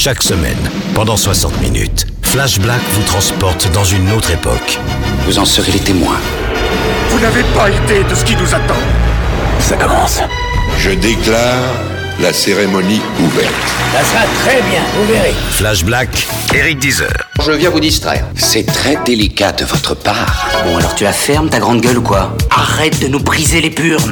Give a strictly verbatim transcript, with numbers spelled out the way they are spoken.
Chaque semaine, pendant soixante minutes, Flash Black vous transporte dans une autre époque. Vous en serez les témoins. Vous n'avez pas idée de ce qui nous attend. Ça commence. Je déclare la cérémonie ouverte. Ça sera très bien, vous verrez. Flash Black, Eric Deezer. Je viens vous distraire. C'est très délicat de votre part. Bon, alors tu la fermes, ta grande gueule ou quoi? Arrête de nous briser les purnes.